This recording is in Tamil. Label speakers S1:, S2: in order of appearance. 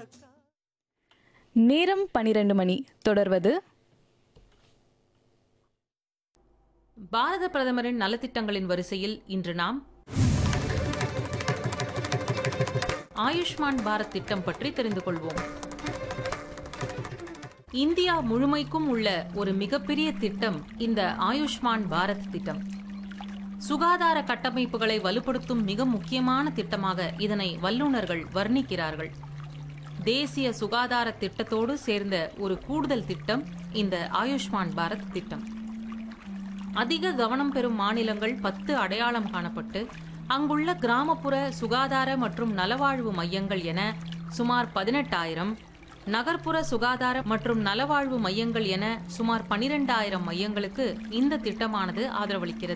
S1: நேரம் 12 மணி. தொடர்வது
S2: பாரத பிரதமரின் நலத்திட்டங்களின் வரிசையில் இன்று நாம் ஆயுஷ்மான் பாரத் திட்டம் பற்றி தெரிந்து கொள்வோம். இந்தியா முழுமைக்கும் உள்ள ஒரு மிகப்பெரிய திட்டம் இந்த ஆயுஷ்மான் பாரத் திட்டம். சுகாதார கட்டமைப்புகளை வலுப்படுத்தும் மிக முக்கியமான திட்டமாக இதனை வல்லுநர்கள் வர்ணிக்கிறார்கள். தேசிய சுகாதார திட்டத்தோடு சேர்ந்த ஒரு கூடுதல் திட்டம் இந்த ஆயுஷ்மான் பாரத் திட்டம். அதிக கவனம் பெறும் மாநிலங்கள் 10 அடையாளம் காணப்பட்டு அங்குள்ள கிராமப்புற சுகாதார மற்றும் நலவாழ்வு மையங்கள் என சுமார் 18,000, நகர்ப்புற சுகாதார மற்றும் நலவாழ்வு மையங்கள் என சுமார் 12,000 மையங்களுக்கு இந்த திட்டமானது ஆதரவளிக்கிறது.